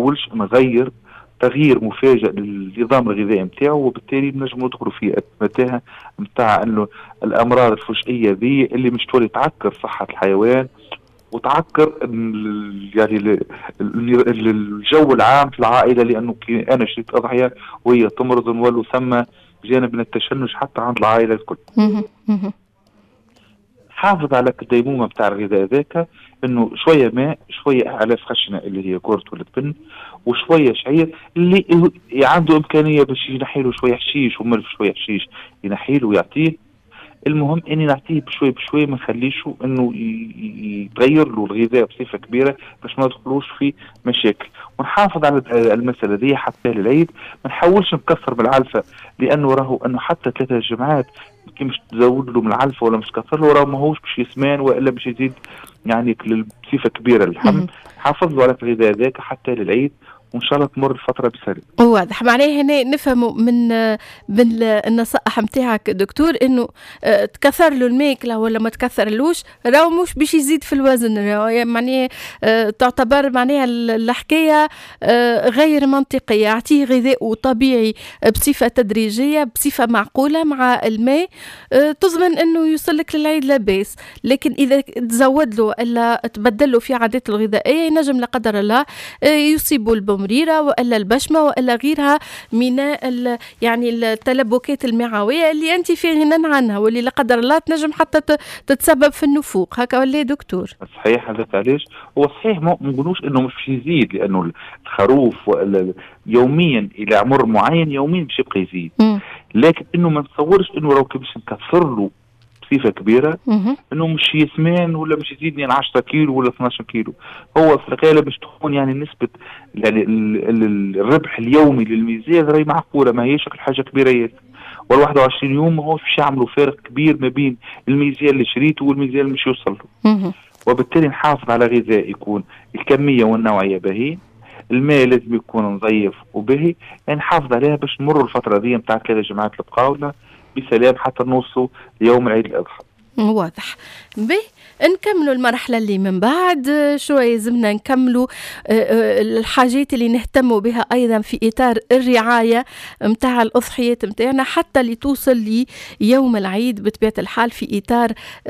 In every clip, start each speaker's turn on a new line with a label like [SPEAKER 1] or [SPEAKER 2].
[SPEAKER 1] نحاولش نغير تغيير مفاجئ للنظام الغذائي نتاعو، وبالتالي نجم ندخلوا في المتاهه نتاع انه الامراض الفجئيه ذي اللي مش تولي تعكر صحه الحيوان وتعكر يعني الجو العام في العائله، لانه انا شريت اضحيه وهي تمرض نولوا ثم جانب من التشنج حتى عند العائله الكل. حافظ على الديمومه بتاع الغذاء ذاك، انه شويه ماء، شويه اعلاف خشنه اللي هي كورة والتبن، وشويه شعير. اللي عنده امكانيه باش ينحيله شويه حشيش وملف شويه حشيش ينحيله ويعطيه. المهم اني نعطيه بشوي بشوي، ما نخليشه انه يتغير له الغذاء بصفه كبيره باش ما ندخلوش في مشاكل. ونحافظ على المساله دي حتى للعيد، ما نحاولش نكثر بالعلفه، لانه راهو انه حتى 3 جمعات كي مش تزود له من العلفه ولا مش تكثر له راهو ماهوش باش يسمان والا باش يزيد يعني بصفه كبيره اللحم. حافظ له على الغذاء ذاك حتى للعيد، وان شاء الله تمر الفتره بسلام.
[SPEAKER 2] واضح. معناه هنا نفهموا من النصائح نتاعك دكتور انه تكثر له الماكله ولا ما تكثرلوش راهو مش باش يزيد في الوزن، معناه تعتبر معناها الحكايه غير منطقيه. اعطيه غذاء طبيعي بصفه تدريجيه بصفه معقوله مع الماء، تضمن انه يوصلك للعيد لاباس. لكن اذا تزود له الا تبدل له في عاداته الغذائيه ينجم لا قدر الله يصيبوا البمريره والا البشمه والا غيرها من يعني التلبكات المعويه اللي انت في غنى عنها، واللي لا قدر الله تنجم حتى تتسبب في النفوق. هكا ولا دكتور؟
[SPEAKER 1] صحيح. هذا علاش هو صحيح ما نقولوش انه مش يزيد، لانه الخروف يوميا الى عمر معين يوميا باش يبقى يزيد، لكن انه ما نتصورش انه لو باش نكثر له بصفه كبيره انه مش يسمان ولا مش يزيد يعني 10 كيلو ولا 12 كيلو. هو في الغالب باش تكون يعني نسبه يعني الربح اليومي للميزان راهي معقوله، ما هيش حاجه كبيره ياسر. وال 21 يوم ما هوش باش يعملوا فارق كبير ما بين الميزان اللي شريته والميزان اللي مش يوصل له. وبالتالي نحافظ على غذاء يكون الكميه والنوعيه باهي، الماء لازم يكون نظيف وباهي، يعني نحافظ عليها باش نمروا الفتره دي نتاع 3 جمعات البقاوله بسلام حتى نوصلوا ليوم العيد الأضحى.
[SPEAKER 2] واضح. نكملوا المرحلة اللي من بعد شوية، زمنا نكملوا الحاجات اللي نهتموا بها أيضا في إطار الرعاية متاع الأضحيات متاعنا حتى لتوصل ليوم العيد بطبيعة الحال في إطار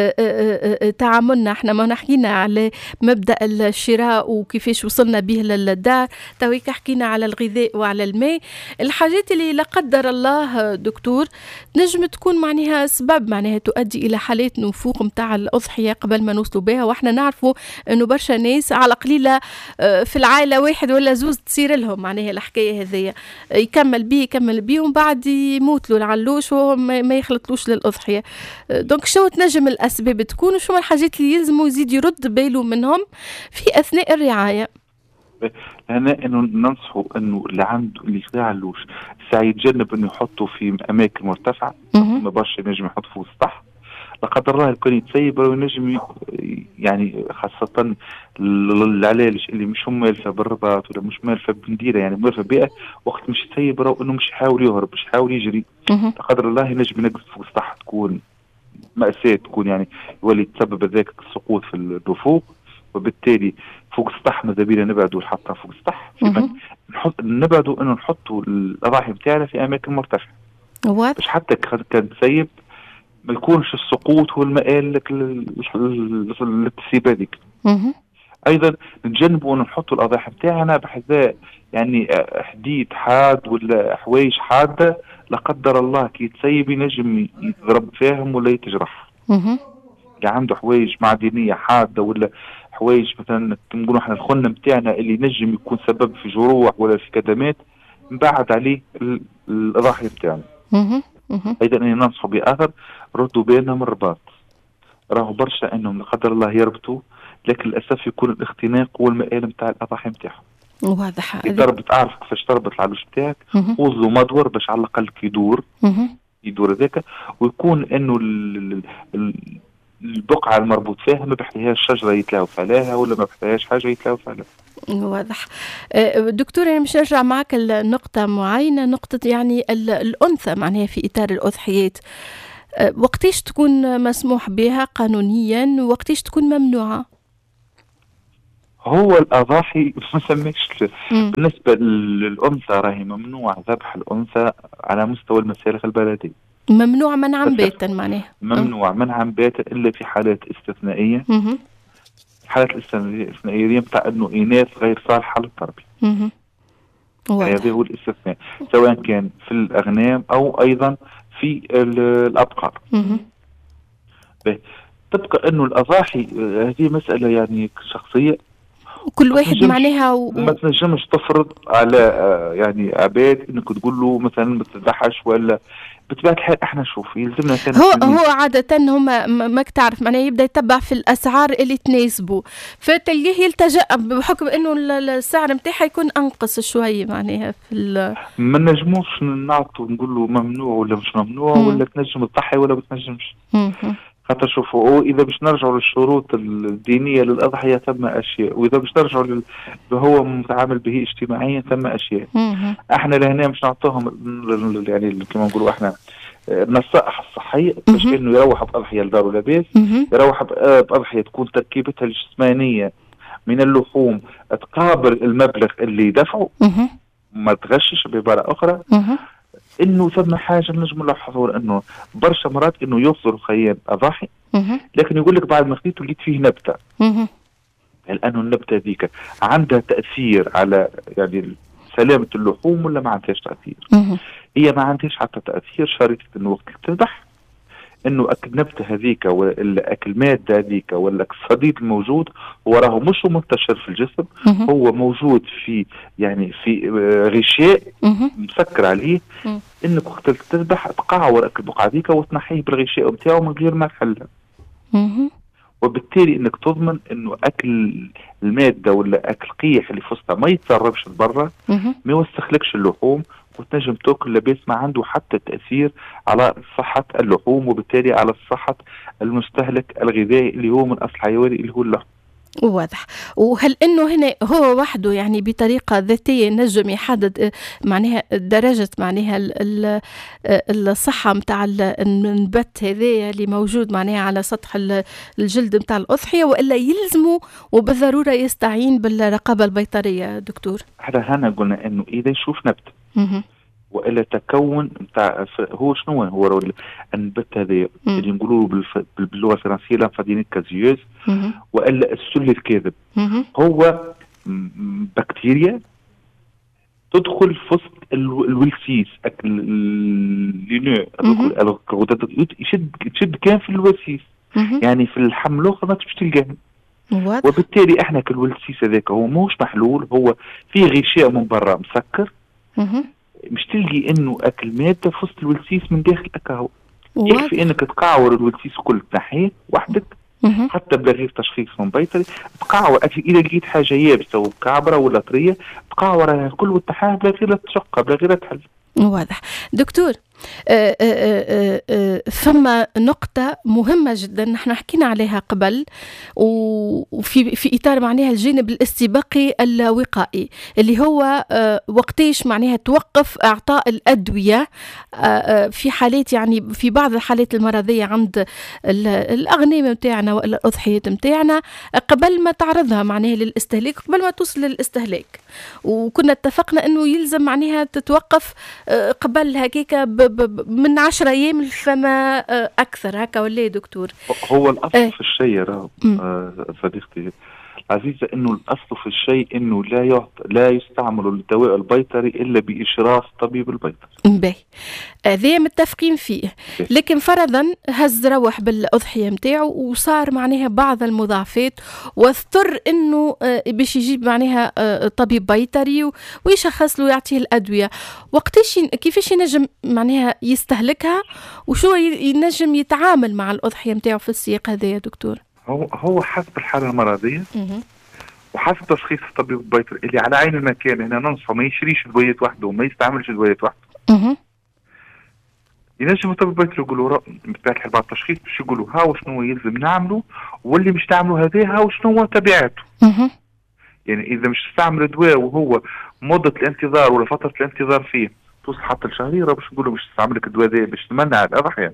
[SPEAKER 2] تعاملنا. احنا ما نحكينا على مبدأ الشراء وكيفاش وصلنا به للدار، تويك حكينا على الغذاء وعلى الماء. الحاجات اللي لا قدر الله دكتور نجم تكون معناها سبب معناها تؤدي إلى حالات نفوق متاع الأضحية قبل ما نوصلوا بها، واحنا نعرفوا انه برشا ناس على قليله في العائله واحد ولا زوز تصير لهم معناها الحكايه هذيا، يكمل بيه ومن بعد يموت له العلوش وهو ما يخلطلوش للاضحيه. دونك شنو تنجم الاسباب تكون وشنو الحاجات اللي يلزموا يزيد يرد باله منهم في اثناء الرعايه؟
[SPEAKER 1] هنا انه ننصحوا انه اللي عنده اللي يعلوش ساعي يتجنب انه يحطه في اماكن مرتفعه، ما برشا ينجم يحط فوق السطح لا قدر الله يكون يتسيب وينجم يعني خاصة العلالش اللي مش مالفة بالرباط ولا مش مالفة بنديرة يعني مالفة بيئة، وقت مش يتسيب راهو انه مش يحاول يهرب مش يحاول يجري لا قدر الله ينجم ينقص فوق السطح، تكون مأساة، تكون يعني يولي تسبب ذاك السقوط في الرفوق. وبالتالي فوق السطح ماذا بينا نبعدوا حتى فوق السطح، نبعدوا انه نحطوا الاضاحي بتاعنا في اماكن مرتفعة باش حتى كان تسيب ما يكونش السقوط هو المآل لك للتسيب هذيك. ايضا نتجنبوا ان نحطوا الاضاحي بتاعنا بحذاء يعني حديد حاد ولا حوايج حاده لا قدر الله كي يتسيب ينجم يضرب فيهم ولا يتجرح. اللي عنده حوايج معدنيه حاده ولا حوايج مثلا نقولوا احنا الخن بتاعنا اللي ينجم يكون سبب في جروح ولا في كدمات نبعد عليه الاضاحي بتاعنا. ايضا اني ننصح باخر ردوا بالنا من الرباط، راهو برشا انهم لا قدر الله يربطوا لكن للاسف يكون الاختناق هو المآل نتاع الاضاحي نتاعهم.
[SPEAKER 2] واضح.
[SPEAKER 1] تربط عارف كيفاش تربط العلوش نتاعك، وضو مدور باش على الاقل يدور هذاك، ويكون انه البقعه المربوط فيها ما بحثيهاش شجره يتلاوف عليها ولا ما بحثيهاش حاجه يتلاوف عليها.
[SPEAKER 2] واضح. دكتور أنا مش نرجع معك لنقطة معينة، نقطة يعني الأنثى معناها في إطار الأضحيات، وقتيش تكون مسموح بها قانونيا ووقتيش تكون ممنوعة؟
[SPEAKER 1] هو الأضاحي ما سميش بالنسبة للأنثى راهي ممنوع ذبح الأنثى على مستوى المسالخ البلدية.
[SPEAKER 2] ممنوع منعا باتا معناها.
[SPEAKER 1] ممنوع منعا باتا إلا في حالات استثنائية. الحالات الاستثنائية بتاع إنه إناث غير صالحة للتربية. هذا هو الاستثناء، سواء كان في الأغنام أو أيضا في الأبقار. تبقى إنه الأضاحي هذه مسألة يعني شخصية،
[SPEAKER 2] كل واحد معناها
[SPEAKER 1] ما تنجمش تفرض على يعني عباد انك تقول له مثلا ما تذبحش، ولا بطبيعه الحال احنا شوف يلزمنا كان
[SPEAKER 2] هو عاده هما ماك تعرف معناها يبدا يتبع في الاسعار اللي تناسبه، فتلقيه يلتجأ بحكم انه السعر نتاعها يكون انقص شويه معناها في
[SPEAKER 1] ما نجموش نعطوا نقول له ممنوع ولا مش ممنوع، ولا تنجم تضحي ولا ما تنجمش. خاطر شوفوا إذا باش نرجعوا للشروط الدينية للأضحية ثم أشياء، وإذا باش نرجعوا هو متعامل به اجتماعيا ثم أشياء. احنا لهنا مش نعطوهم يعني كما نقولوا احنا النصائح الصحية باش انه يروح بأضحية لدارو لاباس، يروح بأضحية تكون تركيبتها الجسمانية من اللحوم تقابل المبلغ اللي دفعه، ما تغشش بعبارة أخرى. انه ثم حاجه نجم نلاحظوا انه برشا مرات انه يوصلوا خيال اضاحي، لكن يقول لك بعد ما خذيته لقيت فيه نبته. لانه النبته ذيك عندها تاثير على يعني سلامه اللحوم ولا ما عندهاش تاثير؟ هي ما عندهاش حتى تاثير، شريطه انه وقت تذبح انه النبته هذيك ولا الماده هذيك ولا الصديد الموجود هو راهو مش منتشر في الجسم، هو موجود في يعني في غشاء مسكر عليه، انك وقت تذبح تقعور البقعه هذيك وتنحيه بالغشاء بتاعه من غير ما تحلها. وبالتالي انك تضمن انه اكل الماده ولا اكل قيح اللي في وسطها ما يتسربش لبرا، ما يوسخلكش اللحوم، وتنجم تاكل لباس ما عنده حتى تأثير على صحة اللحوم، وبالتالي على صحة المستهلك الغذائي اللي هو من أصل حيواني اللي هو اللحم.
[SPEAKER 2] واضح. وهل انه هنا هو وحده يعني بطريقه ذاتيه نجم يحدد معناها درجه معناها الصحه نتاع النبات هذايا اللي موجود معناها على سطح الجلد نتاع الاضحيه، والا يلزمه وبالضروره يستعين بالرقابه البيطريه دكتور؟
[SPEAKER 1] احنا هنا قلنا انه اذا يشوف نبته والا تكون نتاع هو شنو هو النبات هذا اللي نقولوا باللغه الفرنسيه لانفادينيك كازيوز، والا السل الكاذب، هو بكتيريا تدخل في وسط الولسيس يشد كان في الولسيس، يعني في اللحم الاخر ما تمش تلقاه. وبالتالي احنا كالولسيس هذاك هو موش محلول، هو فيه غشاء من برا مسكر، مش تلقي انه اكل ماده في وسط الولسيس من داخل اكاهو. يكفي انك تقعور الولسيس كل تنحيه وحدك حتى بلا غير تشخيص من بيطري، تقعور اذا لقيت حاجه يابسه وكعبره ولا طريه تقعورها الكل وتنحيها بلا غير تشقها بلا غير تحل.
[SPEAKER 2] واضح. دكتور، ثم نقطة مهمة جدا نحن حكينا عليها قبل، وفي إطار معناها الجانب الاستباقي الوقائي اللي هو وقتيش معناها توقف إعطاء الأدوية في حالات يعني في بعض الحالات المرضية عند الأغنام متاعنا والأضحيات متاعنا قبل ما تعرضها معناها للاستهلاك، قبل ما توصل للاستهلاك، وكنا اتفقنا أنه يلزم معناها تتوقف قبل هكيك من 10 أيام فما أكثر هكا، ولا يا دكتور؟
[SPEAKER 1] هو الأصل في الشيء صديقتي عزيزة إنه الأصل في الشيء إنه لا يستعمل الدواء البيطري إلا بإشراف طبيب البيطري.
[SPEAKER 2] باهي، هذا متفقين فيه. لكن فرضا هز روح بالأضحية متاعه وصار معناها بعض المضاعفات، واضطر إنه باش يجيب معناها طبيب بيطري ويشخص له ويعطيه الأدوية، وقتاش كيفاش ينجم معناها يستهلكها، وشو ينجم يتعامل مع الأضحية متاعه في السياق هذا يا دكتور؟
[SPEAKER 1] هو حسب الحالة المرضية وحسب تشخيص الطبيب البيطري اللي على عين المكان. هنا ننصح ما يشريش دوايات وحده وما يستعملش دوايات وحده. ينجم الطبيب البيطري يقولوا بتاع بعض التشخيص باش يقولوا ها وشنو يلزم نعمله، واللي مش تعملوا هذا ها وشنو هو تبعاته. يعني إذا مش تستعمل دواء وهو مدة الانتظار ولا فترة الانتظار فيه توصل حتى لشهرين، باش يقولوا باش تستعمل لك الدواء ذا باش تمنع الأضحية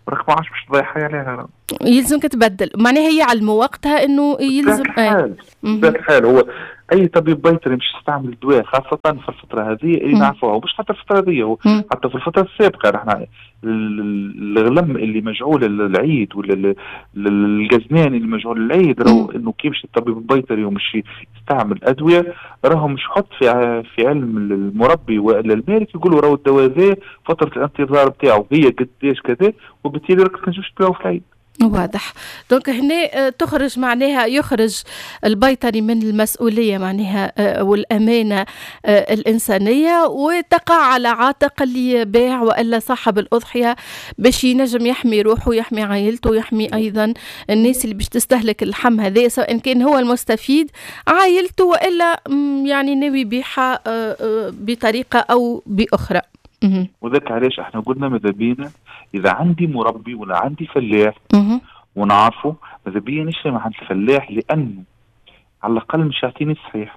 [SPEAKER 1] وراك ما عادش باش تضيع حياة عليها.
[SPEAKER 2] يلزمك تبدل، معناها هي علموا وقتها انه يلزم
[SPEAKER 1] بذات الحال هو اي طبيب بيطري مش يستعمل الدواء خاصه في الفتره هذه اللي نعرفوها، ومش حتى الفتره هذه، هو حتى في الفتره السابقه نحن الغلم اللي مجعول للعيد ولا الجزنان اللي مجعول للعيد راهو انه كي يمشي الطبيب البيطري ومش يستعمل ادويه راهو مش حط في علم المربي ولا المالك يقولوا راهو الدواء ذا فتره الانتظار بتاعه هي قديش كذا، وبالتالي راك تنجمش تبيعه في العيد.
[SPEAKER 2] واضح. دونك هنا تخرج معناها يخرج البيطري من المسؤولية معناها والأمانة الإنسانية، وتقع على عاتق اللي يبيع وإلا صاحب الأضحية باش ينجم يحمي روحه ويحمي عائلته ويحمي أيضا الناس اللي باش تستهلك اللحم هذا، سواء كان هو المستفيد عائلته وإلا يعني ناوي يبيعها بطريقة أو بأخرى.
[SPEAKER 1] وذاك علاش احنا قلنا ماذا بينا اذا عندي مربي ولا عندي فلاح ونعرفه ماذا بيا نشري مع الفلاح، لانه على الاقل مش يعطيني صحيح.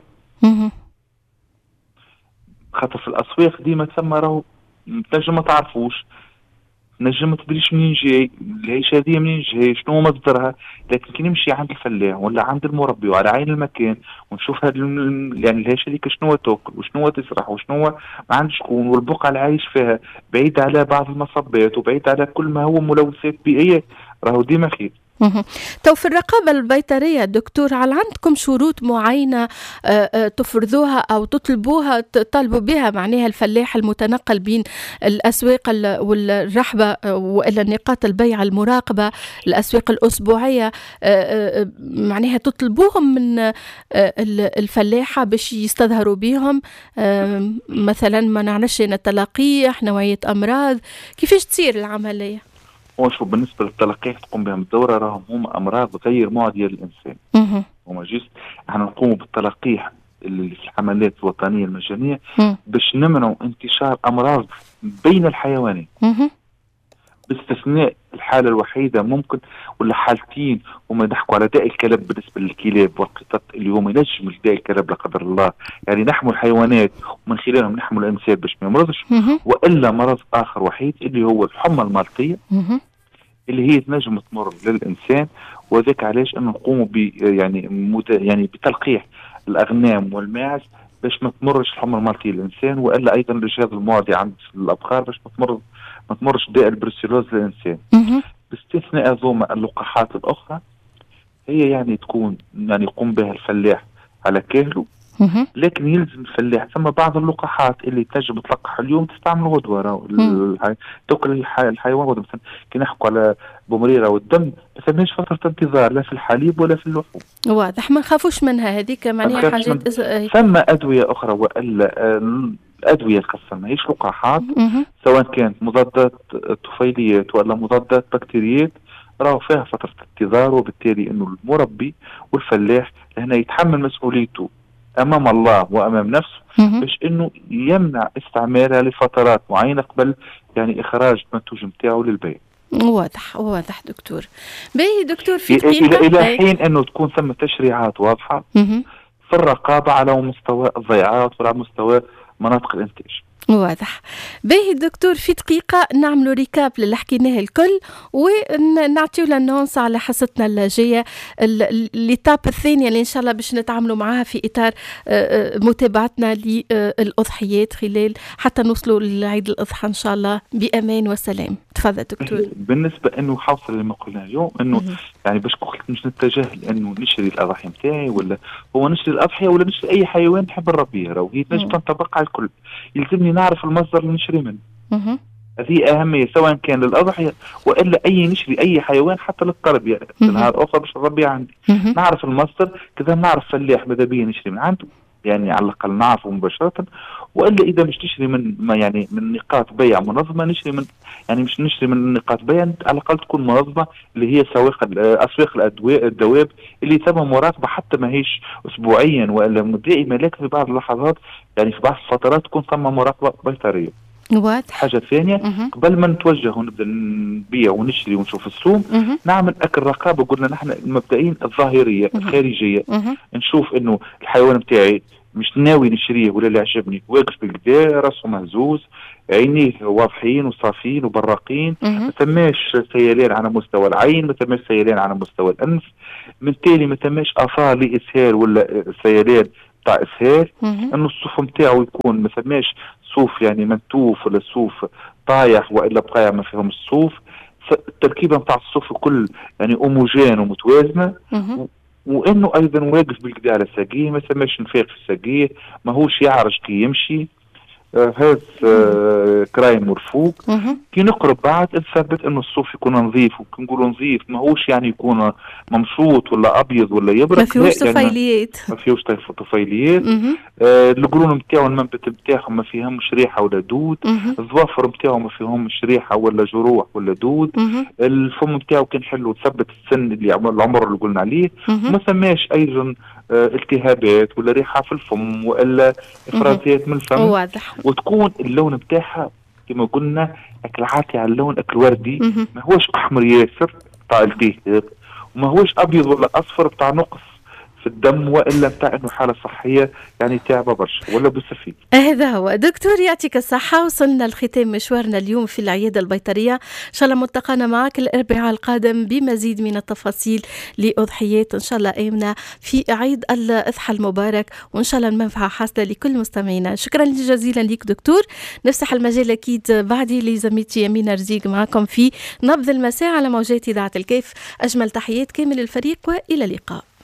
[SPEAKER 1] خاطر في الاسواق ديما ثم راهو تنجم ما تعرفوش، نجم ما تدريش منين جاي العيش هذه، منين جاي، شنو مصدرها، لكن كي نمشي عند الفلاح ولا عند المربي وعلى عين المكان ونشوف هاد يعني العيش هذيك شنو تاكل وشنو تسرح وشنو ما عندش شكون، والبقعه اللي عايش فيها بعيد على بعض المصبات وبعيد على كل ما هو ملوثات بيئيه، راهو ديما خير.
[SPEAKER 2] تو في الرقابة البيطرية دكتور، هل عندكم شروط معينة تفرضوها أو تطلبوها تطالبوا بها معناها الفلاح المتنقل بين الأسواق والرحبة وإلى نقاط البيع المراقبة الأسواق الأسبوعية، معناها تطلبوهم من الفلاحة باش يستظهروا بهم مثلا ما نعناش تلقيح نوعية أمراض، كيفاش تصير العملية؟
[SPEAKER 1] وشو بالنسبة للتلقيح تقوم بهم الدورة راهم هم أمراض غير معدية للإنسان. هما جيست احنا نقوم بالتلقيح اللي في الحملات الوطنية المجانية باش نمنعوا انتشار أمراض بين الحيوانات، باستثناء الحالة الوحيدة ممكن ولا حالتين هما يضحكوا على داء الكلب بالنسبة للكلاب والقطط اللي هم ينجم داء الكلب لا قدر الله، يعني نحموا الحيوانات ومن خلالهم نحموا الإنسان باش ما يمرضش، وإلا مرض آخر وحيد اللي هو الحمى المالطية اللي هي تنجم تمر للإنسان، وذاك علاش أنه نقوموا يعني بتلقيح الأغنام والماعز باش ما تمرش الحمى المالطية للإنسان، وإلا أيضا الجهاز المعدي عند الأبقار باش ما تمرش داء البروسيلوز للإنسان. باستثناء ذوما اللقاحات الأخرى هي يعني تكون يعني يقوم بها الفلاح على كاهله، لكن يلزم الفلاح ثم بعض اللقاحات اللي تنجم تلقح اليوم تستعمل غدوة. تاكل الحيوان غدوة، مثلا كي نحكوا على بومريرة والدم ما ثماش فترة انتظار لا في الحليب ولا في اللحوم.
[SPEAKER 2] واضح، ما نخافوش منها هذيك معناها حاجات.
[SPEAKER 1] ثم أدوية أخرى والا الأدوية الخاصة ماهيش لقاحات، سواء كانت مضادات طفيليات ولا مضادات بكتيريات، راهو فيها فترة انتظار، وبالتالي انه المربي والفلاح هنا يتحمل مسؤوليته امام الله وامام نفسه باش انه يمنع استعمالها لفترات معينة قبل يعني اخراج المنتوج نتاعو للبيع.
[SPEAKER 2] واضح دكتور. باهي دكتور، في دقيقة
[SPEAKER 1] الى حين انه تكون ثم تشريعات واضحة في الرقابة على مستوى الضيعات وعلى مستوى مناطق الانتاج.
[SPEAKER 2] واضح. باهي دكتور، في دقيقة نعملوا ريكاب للي حكيناه الكل ونعطيو للنونس على حصتنا الجاية الإتاب الثانية اللي إن شاء الله باش نتعاملوا معها في إطار متابعتنا للأضحيات خلال حتى نوصلوا لعيد الأضحى إن شاء الله بأمان وسلام. تفضل دكتور.
[SPEAKER 1] بالنسبة إنه حاصل لما قلنا اليوم إنه يعني باش مش نتجه لأنه نشري الأضحية متاعي ولا هو نشري الأضحية ولا نشري أي حيوان نحب نربيه، راهو هي تنجم تنطبق على الكل، يلزمني نعرف المصدر اللي نشري منه. هذه أهمية سواء كان للأضحية وإلا نشري أي حيوان حتى للتربية نهار أخرى باش الربية عندي، نعرف المصدر كذا، نعرف فلاح ماذا بيا نشري من عنده يعني على الأقل نعرفه مباشرة، وإلا إذا مش تشتري من نقاط بيع منظمة نشري من يعني مش نشتري من نقاط بيع على الأقل تكون منظمة اللي هي أسواق الدواب اللي تم مراقبة حتى ما هيش أسبوعيا وإلا دائما، لكن في بعض اللحظات يعني في بعض الفترات تكون ثم مراقبة بيطرية. حاجة ثانية قبل ما نتوجه ونبدأ نبيع ونشتري ونشوف السوم نعمل أكل رقابة. قلنا نحن المبدئين الظاهرية الخارجية، نشوف إنه الحيوان بتاعي مش ناوي نشريه ولا اللي عجبني واقف بالكدا راسه مهزوز، عينيه واضحين وصافين وبراقين، ما ثماش سيلان على مستوى العين، ما ثماش سيلان على مستوى الانف، من تالي ما ثماش اثار لاسهال ولا سيلان تاع اسهال. انه الصوف نتاعو يكون ما ثماش صوف يعني منتوف ولا صوف طايح والا بقايا ما فيهم الصوف. التركيبه نتاع الصوف الكل يعني اوموجين ومتوازنه، وانه ايضا واقف بالكدا على ساقيه، ما ثماش نفاق في ساقيه، ماهوش يعرج كي يمشي. هذا كرايم مرفوق. كي نقرب بعد نثبت انه الصوف يكون نظيف، وكي نقولوا نظيف ماهوش يعني يكون ممشوط ولا ابيض ولا يبرق،
[SPEAKER 2] ما فيهوش طفيليات،
[SPEAKER 1] ما فيهوش طفيليات. القرون نتاعو المنبت نتاعهم ما فيهمش ريحه ولا دود، الظوافر نتاعو ما فيهمش ريحه ولا جروح ولا دود. الفم نتاعو كان حلو تثبت السن اللي العمر اللي قلنا عليه، وما ثماش ايضا التهابات ولا ريحه في الفم والا افرازات من الفم.
[SPEAKER 2] واضح.
[SPEAKER 1] وتكون اللون نتاعها كما قلنا اكل عاتي على اللون اكل وردي، ما هوش احمر ياسر بتاع التهاب، وما هوش ابيض ولا اصفر بتاع نقص في الدم والا بتاع انه حاله صحيه يعني تعبه برشا ولا بسفيد.
[SPEAKER 2] هذا هو. دكتور يعطيك الصحه، وصلنا لختام مشوارنا اليوم في العياده البيطريه. ان شاء الله ملتقانا معك الاربعاء القادم بمزيد من التفاصيل لاضحيات ان شاء الله امنه في عيد الاضحى المبارك، وان شاء الله المنفعه حاصله لكل مستمعينا. شكرا جزيلا لك دكتور. نفتح المجال اكيد بعدي لزميلتي يمينة رزيق معكم في نبض المساء على موجات اذاعه الكيف. اجمل تحيات كامل الفريق والى اللقاء.